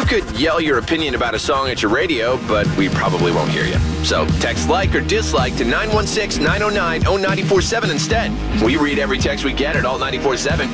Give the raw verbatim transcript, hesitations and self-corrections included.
could yell your opinion about a song at your radio, but we probably won't hear you. So text like or dislike to nine one six, nine oh nine, oh nine four seven instead. We read every text we get at Alt nine four seven.